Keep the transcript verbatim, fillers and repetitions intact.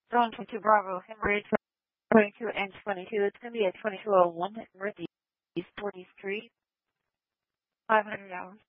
Going to Bravo, Henry twenty-two and twenty-two. It's going to be at twenty-two oh one Northeast forty Street, five hundred dollars.